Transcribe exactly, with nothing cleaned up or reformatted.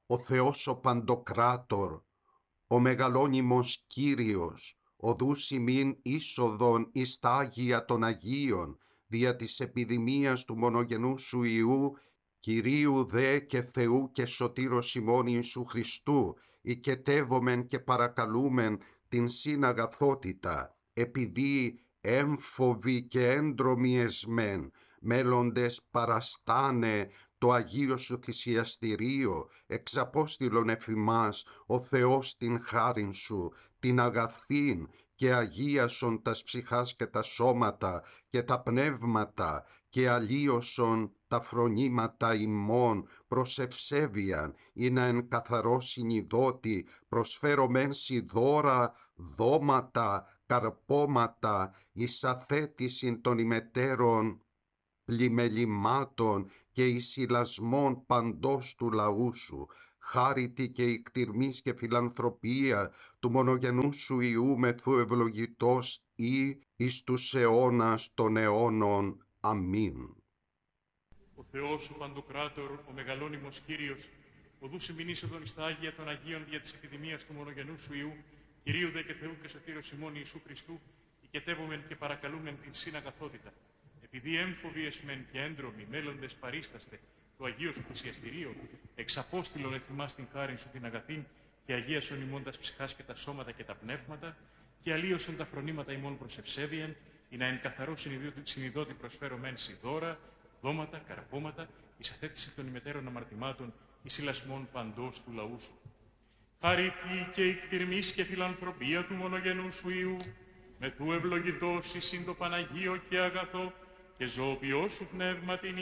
ο Θεός ο Παντοκράτορ, ο μεγαλώνυμος Κύριος, οδούς ημίν είσοδον εις τα Άγια των Αγίων, δια της επιδημίας του μονογενού σου Υιού, Κυρίου δε και Θεού και Σωτήρος ημών Ιησού Χριστού, οικετεύομεν και παρακαλούμεν την συναγαθότητα, επειδή έμφοβοι και έντρομοι εσμέν, μέλλοντες παραστάνε το Αγίο σου θυσιαστηρίο, εξαπόστηλον εφημάς ο Θεός την χάριν σου, την αγαθήν και αγίασον τας ψυχάς και τα σώματα και τα πνεύματα και αλλίωσον τα φρονήματα ημών προς ευσέβειαν, ή να εν καθαρό συνειδώτη προσφέρομεν σοι δώρα, δώματα, καρπώματα, εις αθέτησιν των ημετέρων πλημελημάτων και εις ηλασμών παντός του λαού σου, χάριτη και ικτυρμής και φιλανθρωπία του μονογενού σου Υιού μεθού ευλογητός ή εις τους αιώνας των αιώνων. Αμήν. Ο Θεός ο Παντοκράτορ, ο μεγαλώνυμος Κύριος, οδούς ημιν είσοδον εις τα Άγια των Αγίων δια της επιδημίας του μονογενού σου Υιού, Κυρίου δε και Θεού και Σωτήρος ημών Ιησού Χριστού, οικετεύομεν και παρακαλούμεν την συναγαθότητα. Επειδή έμφοβοι εσμεν και έντρομοι μέλλοντες παρίσταστε το Αγίο σου θυσιαστηρίο, εξαπόστηλον εφημάς την χάριν σου την αγαθήν και αγίασον ημών τας ψυχάς και τα σώματα και τα πνεύματα και αλλίωσον τα φρονήματα ημών προς ευσέβειαν, ή να εν καθαρό συνειδώτη προσφέρομεν σοι δώρα, δώματα, καρπώματα, εις αθέτηση των ημετέρων αμαρτημάτων, εις ηλασμών παντός του λαού σου. Χαριτή και ικτυρμής και φιλανθρωπία του μονογενού σου Υιού, μεθού ευλογητός εις το Παναγίο και αγαθό και ζωοποιό σου πνεύμα την